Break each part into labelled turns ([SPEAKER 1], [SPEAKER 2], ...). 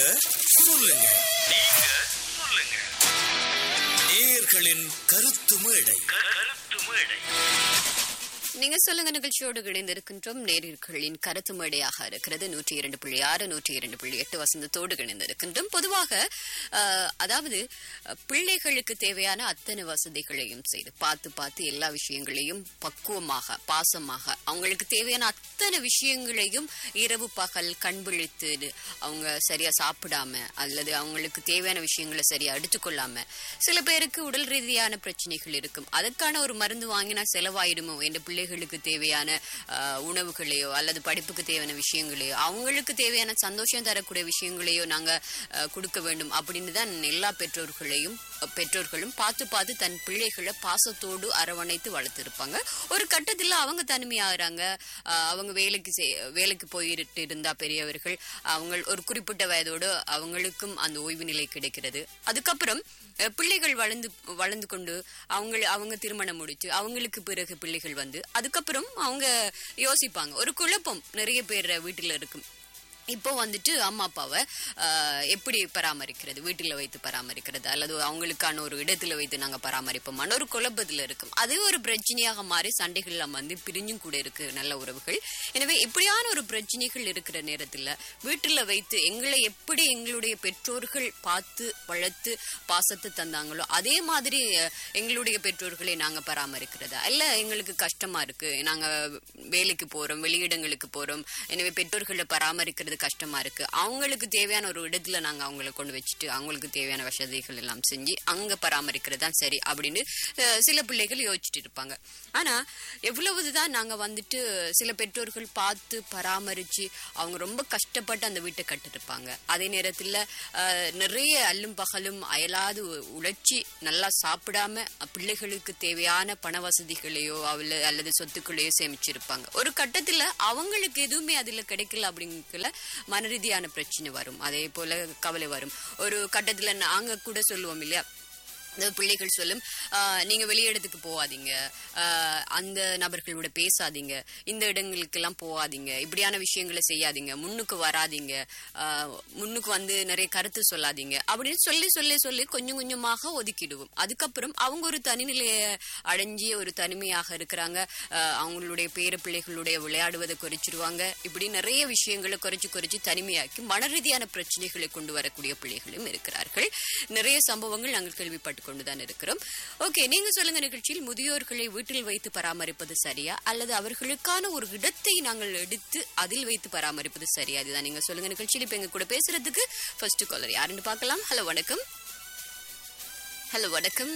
[SPEAKER 1] சொல்லுங்க. நீங்க சொல்லுங்க. நேயர்களின் கருத்து மேடை.
[SPEAKER 2] நீங்க சொல்லுங்க நிகழ்ச்சியோடு இணைந்திருக்கின்றோம். நேயர்களின் கருத்து மேடையாக இருக்கிறது 102.6 102.8 வசந்தத்தோடு இணைந்திருக்கின்றோம். பொதுவாக அதாவது பிள்ளைகளுக்கு தேவையான அத்தனை வசதிகளையும் செய்து பார்த்து எல்லா விஷயங்களையும் பக்குவமாக பாசமாக அவங்களுக்கு தேவையான அத்தனை விஷயங்களையும் இரவு பகல் கண் விழித்து அவங்க சரியா சாப்பிடாம அல்லது அவங்களுக்கு தேவையான விஷயங்களை சரியா எடுத்துக்கொள்ளாம சில பேருக்கு உடல் ரீதியான பிரச்சனைகள் இருக்கும். அதற்கான ஒரு மருந்து வாங்கினா செலவாயிடுமோ என்ற பிள்ளைகளுக்கு தேவையான உணவுகளையோ அல்லது படிப்புக்கு தேவையான விஷயங்களையோ அவங்களுக்கு தேவையான சந்தோஷம் தரக்கூடிய விஷயங்களையோ நாங்க கொடுக்க வேண்டும் அப்படின்னு தான் எல்லா பெற்றோர்களும் பார்த்து தன் பிள்ளைகளை பாசத்தோடு அரவணைத்து வளர்த்திருப்பாங்க. ஒரு கட்டத்தில் அவங்க தனிமையாகிறாங்க. அவங்க வேலைக்கு போயிட்டு இருந்தா பெரியவர்கள் அவங்க ஒரு குறிப்பிட்ட வயதோடு அவங்களுக்கும் அந்த ஓய்வு நிலை கிடைக்கிறது. அதுக்கப்புறம் பிள்ளைகள் வளர்ந்து கொண்டு அவங்க திருமணம் முடிச்சு அவங்களுக்கு பிறகு பிள்ளைகள் வந்து அதுக்கப்புறம் அவங்க யோசிப்பாங்க. ஒரு குழப்பம் நிறைய பேர் வீட்டுல இருக்கும். இப்போ வந்துட்டு அம்மா அப்பாவை எப்படி பராமரிக்கிறது, வீட்டில் வைத்து பராமரிக்கிறது அல்லது அவங்களுக்கான ஒரு இடத்துல வைத்து நாங்கள் பராமரிப்போமான ஒரு குழப்பத்தில் இருக்கும். அது ஒரு பிரச்சனையாக மாறி சண்டைகள்லாம் வந்து பிரிஞ்சும் கூட இருக்கு நல்ல உறவுகள். எனவே இப்படியான ஒரு பிரச்சனைகள் இருக்கிற நேரத்தில் வீட்டில் வைத்து எங்களை எப்படி எங்களுடைய பெற்றோர்கள் பார்த்து வளர்த்து பாசத்தை தந்தாங்களோ அதே மாதிரி எங்களுடைய பெற்றோர்களை நாங்கள் பராமரிக்கிறதா இல்லை எங்களுக்கு கஷ்டமா இருக்கு, நாங்கள் வேலைக்கு போறோம் வெளியிடங்களுக்கு போறோம், எனவே பெற்றோர்களை பராமரிக்கிறது கஷ்டமா இருக்கு, அவங்களுக்கு தேவையான ஒரு இடத்துல நாங்க அவங்களை கொண்டு வச்சுட்டு அவங்களுக்கு தேவையான வசதிகள் எல்லாம் செஞ்சு அங்க பராமரிக்கிறது தான் சரி அப்படின்னு சில பிள்ளைகள் யோசிச்சுட்டு இருப்பாங்க. ஆனா எவ்வளவுதான் நாங்க வந்துட்டு சில பெற்றோர்கள் பார்த்து பராமரிச்சு அவங்க ரொம்ப கஷ்டப்பட்டு அந்த வீட்டை கட்டிருப்பாங்க. அதே நேரத்துல நிறைய அல்லும் பகலும் அயலாது உழைச்சி நல்லா சாப்பிடாம பிள்ளைகளுக்கு தேவையான பண வசதிகளையோ அல்லது சொத்துக்களையோ சேமிச்சிருப்பாங்க. ஒரு கட்டத்துல அவங்களுக்கு எதுவுமே அதுல கிடைக்கல அப்படிங்கல மனரீதியான பிரச்சனை வரும். அதே போல கவலை வரும். ஒரு கட்டத்துல நாங்க கூட சொல்லுவோம் இல்லையா, பிள்ளைகள் சொல்லும் நீங்க வெளியிடத்துக்கு போகாதீங்க, அந்த நபர்களோட பேசாதீங்க, இந்த இடங்களுக்கெல்லாம் போகாதீங்க, இப்படியான விஷயங்களை செய்யாதீங்க, முன்னுக்கு வராதீங்க, முன்னுக்கு வந்து நிறைய கருத்து சொல்லாதீங்க அப்படின்னு சொல்லி கொஞ்சம் கொஞ்சமாக ஒதுக்கிடுவோம். அதுக்கப்புறம் அவங்க ஒரு தனிநிலையை அடைஞ்சி ஒரு தனிமையாக இருக்கிறாங்க. அவங்களுடைய பேர பிள்ளைகளுடைய விளையாடுவதை குறைச்சிடுவாங்க. இப்படி நிறைய விஷயங்களை குறைச்சு தனிமையாக்கி மனரீதியான பிரச்சனைகளை கொண்டு வரக்கூடிய பிள்ளைகளும் இருக்கிறார்கள். நிறைய சம்பவங்கள் நாங்கள் கேள்விப்பட்டு கொண்டுதான் இருக்கிறோம். ஓகே, நீங்க சொல்லுங்க நிகழ்ச்சியில் முதியோர்களை வீட்டில் வைத்து பராமரிப்பது சரியா அல்லது அவர்களுக்கான ஒரு இடத்தை நாங்கள் எடுத்து அதில் வைத்து பராமரிப்பது சரியா? இதுதான் நீங்க சொல்லுங்க நிகழ்ச்சியில். இப்ப எங்க கூட பேசுறதுக்கு ஃபர்ஸ்ட் காலர் யாருன்னு பார்க்கலாம். ஹலோ வணக்கம். ஹலோ வணக்கம்.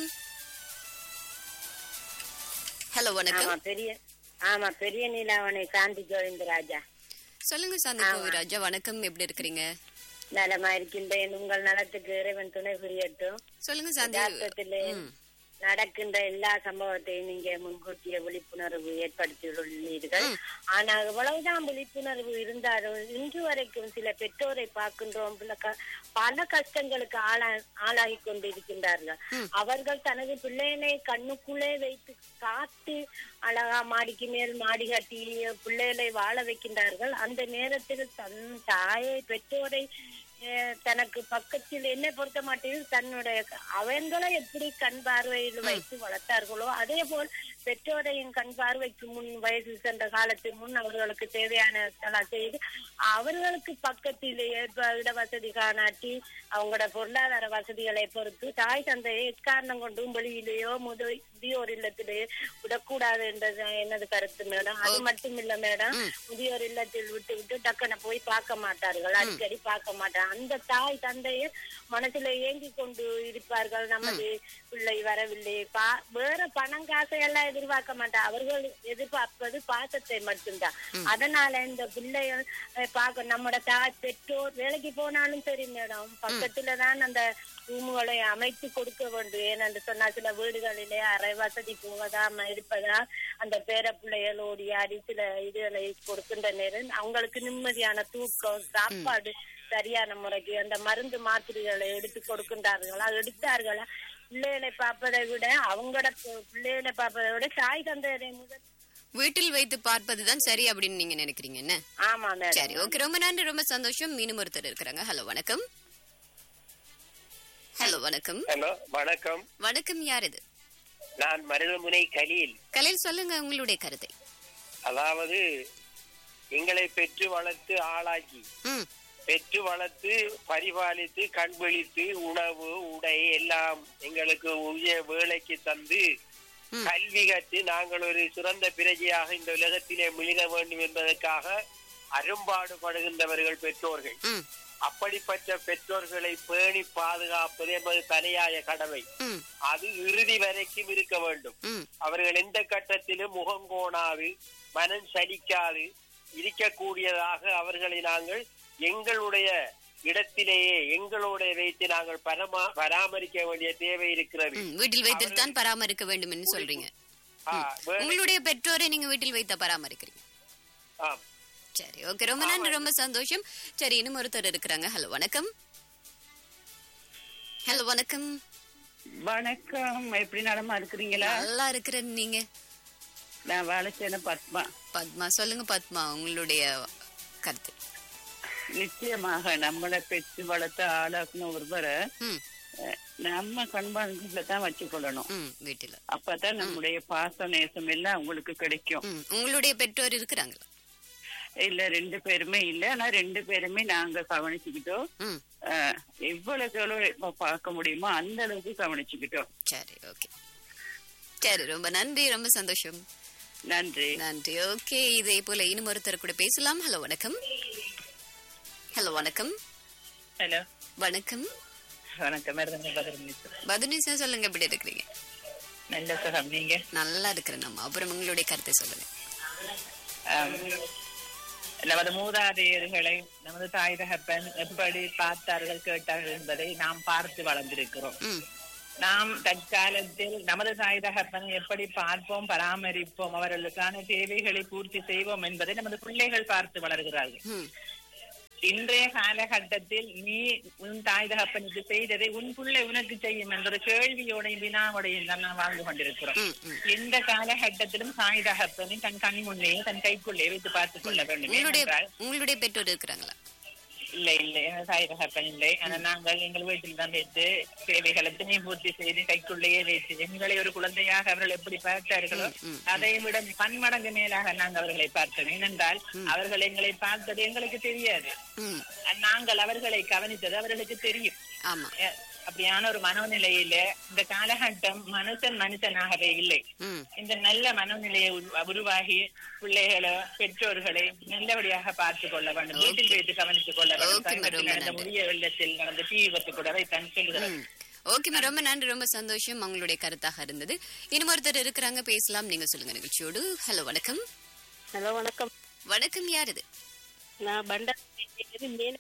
[SPEAKER 2] ஹலோ வணக்கம்.
[SPEAKER 3] பெரிய நீலாவணை சாந்தி கோவிந்தராஜா.
[SPEAKER 2] சொல்லுங்க சாந்தி கோவிந்தராஜா, வணக்கம். எப்படி இருக்கிறீங்க?
[SPEAKER 3] நலமா இருக்கின்றேன். உங்கள் நலத்துக்கு இறைவன் துணை புரியட்டும்.
[SPEAKER 2] சொல்லுங்க சாந்தி.
[SPEAKER 3] நடக்கின்ற எல்லா சம்பவத்தையும் நீங்க முன்கூட்டிய விழிப்புணர்வு ஏற்படுத்தியுள்ளீர்கள். ஆனா எவ்வளவுதான் விழிப்புணர்வு இருந்தாலும் இன்று வரைக்கும் சில பெற்றோரை பார்க்கின்றோம், பல கஷ்டங்களுக்கு ஆளாகி கொண்டிருக்கின்றார்கள். அவர்கள் தனது பிள்ளைகளை கண்ணுக்குள்ளே வைத்து காத்து அழகா மாடிக்கு மேல் மாடி கட்டி பிள்ளைகளை வாழ வைக்கின்றார்கள். அந்த நேரத்தில் தன் தாயை பெற்றோரை தனக்கு பக்கத்தில் என்னை பொறுத்த மாட்டேன் தன்னுடைய அவங்களை எப்படி கண் பார்வையில் வைத்து வளர்த்தார்களோ அதே போல் பெற்றோரையும் கண் பார்வைக்கு முன் வயசு சென்ற காலத்துக்கு முன் அவர்களுக்கு தேவையான செய்து அவர்களுக்கு பக்கத்தில் இட வசதி காணாட்டி அவங்களோட பொருளாதார வசதிகளை பொறுத்து தாய் தந்தையை எக்காரணம் கொண்டும் வெளியிலேயோ முதியோர் இல்லத்திலேயோ விடக்கூடாது என்றது எனது கருத்து மேடம். அது மட்டும் இல்ல மேடம், முதியோர் இல்லத்தில் விட்டு டக்குன போய் பார்க்க மாட்டார்கள், அடிக்கடி பார்க்க மாட்டாங்க. அந்த தாய் தந்தையை மனசுல ஏங்கி கொண்டு இருப்பார்கள், நமது பிள்ளை வரவில்லை, வேற பணம் காசையெல்லாம் எதிர்பார்க்க மாட்டார். அவர்கள் எதிர்பார்ப்பது பாசத்தை மட்டும்தான். அதனால இந்த பிள்ளைகள் பார்க்க நம்மட தாய் பெற்றோர் வேலைக்கு போனாலும் சரி மேடம், பக்கத்துலதான் அந்த ரூமுகளை அமைத்து கொடுக்க வேண்டும். ஏனென்று சொன்னா சில வீடுகளிலே அரை வசதி போவதாம இருப்பதா அந்த பேர பிள்ளைகள் ஓடி ஆடி சில இதுகளை கொடுக்கின்ற நேரம் அவங்களுக்கு நிம்மதியான தூக்கம் சாப்பாடு சரியான முறைக்கு அந்த மருந்து மாத்திரைகளை எடுத்து கொடுக்கின்றார்களா எடுத்தார்களா? பிள்ளைகளை பார்ப்பதை விட அவங்களோட பிள்ளைகளை பார்ப்பதை விட தாய் தந்தையரை முதல்
[SPEAKER 2] வீட்டில் வைத்து பார்ப்பதுதான் சரி அப்படின்னு நீங்க நினைக்கிறீங்க என்ன?
[SPEAKER 3] ஆமா மேடம்.
[SPEAKER 2] சரி, ஓகே, ரொம்ப நன்றி, ரொம்ப சந்தோஷம். மீண்டும் ஒருத்தர் இருக்கிறாங்க. ஹலோ வணக்கம். ஹலோ வணக்கம்.
[SPEAKER 4] ஹலோ வணக்கம்.
[SPEAKER 2] வணக்கம், யார் இது?
[SPEAKER 4] நான் மருதமுனை கலீல்.
[SPEAKER 2] கலையில் சொல்லுங்க உங்களுடைய கருத்தை.
[SPEAKER 4] அதாவது எங்களை பெற்று வளர்த்து ஆளாக்கி
[SPEAKER 2] ம்
[SPEAKER 4] பெற்று வளர்த்து பரிபாலித்து கண்விழித்து உணவு உடை எல்லாம் எங்களுக்கு உரிய வேலைக்கு தந்து கல்வி கற்று நாங்கள் ஒரு சிறந்த பிரஜையாக இந்த உலகத்திலே மிளிர வேண்டும் என்பதற்காக அரும்பாடுபடுகின்றவர்கள் பெற்றோர்கள்.
[SPEAKER 2] ம்
[SPEAKER 4] அப்படிப்பட்ட பெற்றோர்களை பேணி பாதுகாப்பது என்பது தலையாய கடமை.
[SPEAKER 2] ம்
[SPEAKER 4] அது இறுதி வரைக்கும் இருக்க வேண்டும்.
[SPEAKER 2] ம்
[SPEAKER 4] அவர்கள் எந்த கட்டத்திலும் முகங்கோணாது மனம் சலிக்காது இருக்கக்கூடியதாக அவர்களை நாங்கள் எங்களுடைய இடத்திலேயே எங்களோட வைத்து நாங்கள் பராமரிக்க வேண்டிய தேவை இருக்கிறது.
[SPEAKER 2] வீட்டில் வைத்துத்தான் பராமரிக்க வேண்டும் என்று சொல்றீங்க. உங்களுடைய பெற்றோரை நீங்க வீட்டில் வைத்த பராமரிக்கிறீங்க.
[SPEAKER 4] ஆம்.
[SPEAKER 2] சரி, ஓகே, ரொம்ப நன்றி, ரொம்ப சந்தோஷம். சரி, இன்னும் ஒருத்தர் இருக்கிறாங்க. ஹலோ வணக்கம். ஹலோ வணக்கம்.
[SPEAKER 5] வணக்கம், எப்படி நலமா இருக்கிறீங்களா?
[SPEAKER 2] நல்லா இருக்கிறேன். நீங்க?
[SPEAKER 5] நான் வாழைச்சேன பத்மா.
[SPEAKER 2] பத்மா, சொல்லுங்க பத்மா, உங்களுடைய கருத்து.
[SPEAKER 5] நிச்சயமாக நம்மளை பெற்று வளர்த்த ஆளாக்குன ஒருவரை நம்ம கண்பான்களை தான் வச்சுக்கொள்ளணும்.
[SPEAKER 2] வீட்டுல
[SPEAKER 5] அப்பதான் நம்முடைய பாச நேசம் எல்லாம் அவங்களுக்கு கிடைக்கும்.
[SPEAKER 2] உங்களுடைய பெற்றோர் இருக்கிறாங்களா?
[SPEAKER 5] இல்ல, 2 பேருமே இல்ல. ஆனா 2 பேருமே நாங்க கவனிச்சுக்கிட்டோம். எவ்வளவு பார்க்க முடியுமோ அந்த அளவுக்கு கவனிச்சுக்கிட்டோம்.
[SPEAKER 2] சரி, ஓகே, சரி, ரொம்ப நன்றி, ரொம்ப சந்தோஷம்.
[SPEAKER 5] நன்றி
[SPEAKER 2] நன்றி. ஓகே, இதே போல இன்னும் ஒருத்தர் கூட பேசலாம். ஹலோ வணக்கம். ஹலோ வணக்கம்.
[SPEAKER 5] ஹலோ
[SPEAKER 2] வணக்கம்.
[SPEAKER 5] வணக்கம்.
[SPEAKER 2] பத்னிசா, சொல்லுங்க, எப்படி இருக்கிறீங்க?
[SPEAKER 5] நல்ல சுகம். நீங்க?
[SPEAKER 2] நல்லா இருக்கிறேன். நம்ம அப்புறம் உங்களுடைய கருத்தை சொல்லுங்க.
[SPEAKER 5] நமது மூதாதையர்களை நமது தாய் தகப்பன் எப்படி பார்த்தார்கள் கேட்டார்கள் என்பதை நாம் பார்த்து வளர்ந்திருக்கிறோம். நாம் தற்காலத்தில் நமது தாய் தகப்பனை எப்படி பார்ப்போம், பராமரிப்போம், அவர்களுக்கான தேவைகளை பூர்த்தி செய்வோம் என்பதை நமது பிள்ளைகள் பார்த்து வளர்கிறார்கள். இன்றைய காலகட்டத்தில் நீ உன் தாய் தகப்பனுக்கு செய்ததை உன் பிள்ளை உனக்கு செய்யும் என்ற கேள்வியோடையும் வினாவோடையும் தான் நாம் வாழ்ந்து கொண்டிருக்கிறோம். இந்த காலகட்டத்திலும் தாய் தகப்பனை தன் கண் முன்னே தன் கைக்குள்ளே வைத்து பார்த்துக் கொள்ள வேண்டும்.
[SPEAKER 2] உங்களுடைய பெற்றோர் இருக்கிறாங்களா?
[SPEAKER 5] இல்லை இல்லை, தாய் தகப்பன் இல்லை. ஆனா நாங்கள் எங்கள் வீட்டில் தான் வைத்து தேவைகளை பூர்த்தி செய்து கைக்குள்ளேயே வைத்து எங்களை ஒரு குழந்தையாக அவர்கள் எப்படி பார்த்தார்களோ அதை விட பன்மடங்கு மேலாக நாங்கள் அவர்களை பார்த்தோம். ஏனென்றால் அவர்கள் எங்களை பார்த்தது எங்களுக்கு தெரியாது, நாங்கள் அவர்களை கவனித்தது அவர்களுக்கு தெரியும். அப்படியான ஒரு மனோநிலையில இந்த காலகட்டம் மனுஷனாகவே இல்லை. இந்த நல்ல மனோநிலையை உருவாகி பிள்ளைகளை பெற்றோர்களை நல்லபடியாக பார்த்துக் கொள்ள வேண்டும், வீட்டில் வைத்து கவனித்துக் கொள்ள வேண்டும். நடந்த முடிய வெள்ளத்தில் நடந்த தீ விபத்து கூட தான் சொல்லுகிறேன்.
[SPEAKER 2] ஓகே, ரொம்ப நன்றி, ரொம்ப சந்தோஷம். உங்களுடைய கருத்தாக இருந்தது. இன்னும் ஒருத்தர் இருக்கிறாங்க, பேசலாம். நீங்க சொல்லுங்க நிகழ்ச்சியோடு. ஹலோ வணக்கம்.
[SPEAKER 3] ஹலோ வணக்கம்.
[SPEAKER 2] வணக்கம், யார் இது?
[SPEAKER 3] நான் பண்டார.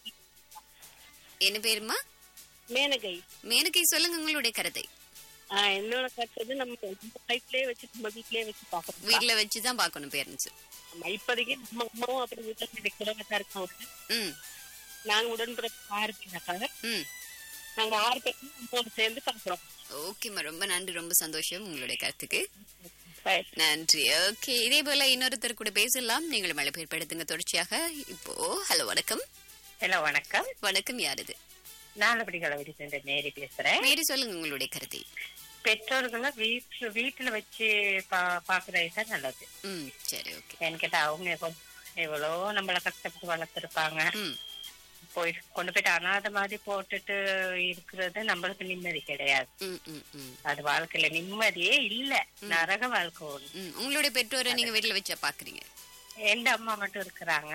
[SPEAKER 2] என்ன பேருமா?
[SPEAKER 3] மேனகை.
[SPEAKER 2] மேனகை, சொல்லுங்க உங்களுடைய கருத்தை.
[SPEAKER 3] என்னோட கருத்து நம்ம வீட்லயே வச்சு நம்ம வீட்லயே வச்சு பாக்கணும்.
[SPEAKER 2] வீட்டுல வச்சுதான் பாக்கணும் பேரண்ட்ஸ்.
[SPEAKER 3] இப்போதைக்கு நம்ம அம்மாவும் அப்படி வீட்டுல குழந்தை இருக்காங்க. நாங்க உடன்பிறப்பு 6 பேருக்காக நாங்க 6 பேரும் அம்மாவோட சேர்ந்து பாக்குறோம்.
[SPEAKER 2] ஓகேம்மா, ரொம்ப நன்றி, ரொம்ப சந்தோஷம் உங்களுடைய கருத்துக்கு. நன்றி. ஓகே, இதே போல இன்னொருத்தர் கூட பேசலாம். நீங்களும் அழைப்பேற்படுத்துங்க தொடர்ச்சியாக. இப்போ ஹலோ வணக்கம்.
[SPEAKER 5] ஹலோ வணக்கம்.
[SPEAKER 2] வணக்கம், யார் இது?
[SPEAKER 5] நான் அப்படி கலவடி சேர்ந்த மேரி பேசுறேன்.
[SPEAKER 2] மேரி, சொல்லுங்க உங்களுடைய கருத்தை.
[SPEAKER 5] பெற்றோர்களை வீட்டுல வச்சு பாக்குறதுதான் நல்லது.
[SPEAKER 2] சரி, ஓகே.
[SPEAKER 5] ஏன்னு கேட்டா அவங்க எவ்வளோ நம்மள கஷ்டப்பட்டு வளர்த்துருப்பாங்க. போய் கொண்டு போயிட்டு அனாதை மாதிரி போட்டுட்டு இருக்கிறது நம்மளுக்கு நிம்மதி கிடையாது. அது வாழ்க்கையில நிம்மதியே இல்ல, நரக வாழ்க்கை ஒண்ணு.
[SPEAKER 2] உங்களுடைய பெற்றோரை நீங்க வீட்டுல வச்சா பாக்குறீங்க?
[SPEAKER 5] எந்த அம்மா மட்டும் இருக்கிறாங்க,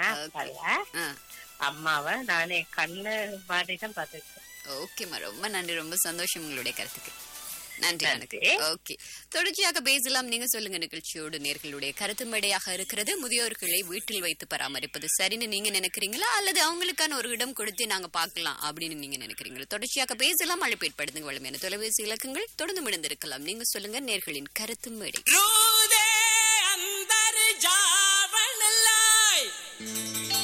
[SPEAKER 5] அம்மாவை நானே கண்ணு மாதிரிதான் பாத்துருக்கேன்.
[SPEAKER 2] ஓகேம்மா, ரொம்ப நன்றி, ரொம்ப சந்தோஷம் உங்களுடைய கருத்துக்கு. நன்றி, வணக்கம். ஓகே, தொடர்ச்சியாக பேசலாம். நீங்க சொல்லுங்க நிகழ்ச்சியோடு. நேர்களுடைய கருத்து மேடையாக இருக்கிறது. முதியோர்களை வீட்டில் வைத்து பராமரிப்பது சரின்னு நீங்க நினைக்கிறீங்களா, அல்லது அவங்களுக்கான ஒரு இடம் கொடுத்து நாங்க பாக்கலாம் அப்படின்னு நீங்க நினைக்கிறீங்களா? தொடர்ச்சியாக பேசலாம். அழைப்பு ஏற்படுத்துங்க. வளமையான தொலைபேசி இலக்கங்கள் தொடர்ந்து மிடந்திருக்கலாம். நீங்க சொல்லுங்க. நேர்களின் கருத்து மேடை.